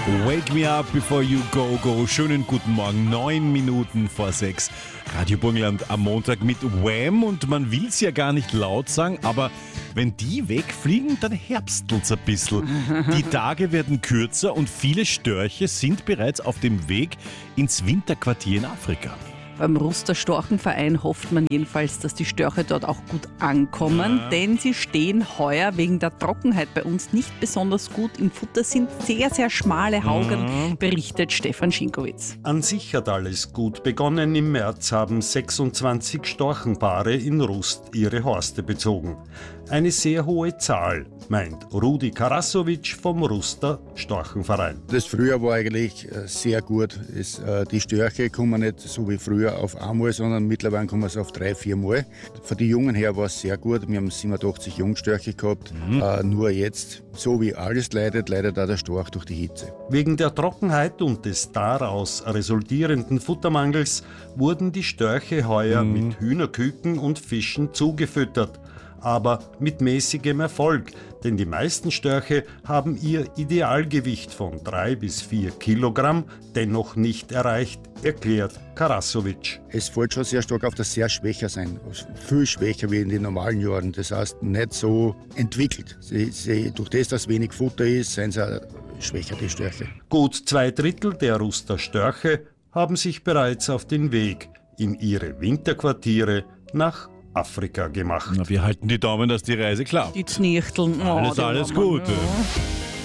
Wake me up before you go, go. Schönen guten Morgen, 9 Minuten vor 6. Radio Burgenland am Montag mit Wham! Und man will es ja gar nicht laut sagen, aber wenn die wegfliegen, dann herbstelt's ein bisschen. Die Tage werden kürzer und viele Störche sind bereits auf dem Weg ins Winterquartier in Afrika. Beim Ruster Storchenverein hofft man jedenfalls, dass die Störche dort auch gut ankommen, denn sie stehen heuer wegen der Trockenheit bei uns nicht besonders gut. Im Futter sind sehr, sehr schmale Haugen, berichtet Stefan Schinkowitz. An sich hat alles gut begonnen. Im März haben 26 Storchenpaare in Rust ihre Horste bezogen. Eine sehr hohe Zahl, meint Rudi Karasowitsch vom Ruster Storchenverein. Das Frühjahr war eigentlich sehr gut. Die Störche kommen nicht so wie früher auf einmal, sondern mittlerweile kommen sie auf 3-4 Mal. Von den Jungen her war es sehr gut. Wir haben 87 Jungstörche gehabt. Nur jetzt, so wie alles leidet auch der Storch durch die Hitze. Wegen der Trockenheit und des daraus resultierenden Futtermangels wurden die Störche heuer mit Hühnerküken und Fischen zugefüttert. Aber mit mäßigem Erfolg, denn die meisten Störche haben ihr Idealgewicht von 3 bis 4 Kilogramm dennoch nicht erreicht, erklärt Karasowitsch. Es fällt schon sehr stark auf das sehr schwächer sein, viel schwächer wie in den normalen Jahren. Das heißt, nicht so entwickelt. Durch das, dass wenig Futter ist, sind sie auch schwächer, die Störche. Gut 2/3 der Ruster Störche haben sich bereits auf den Weg in ihre Winterquartiere nach Afrika gemacht. Na, wir halten die Daumen, dass die Reise klappt. Die Znichteln. Alles Gute.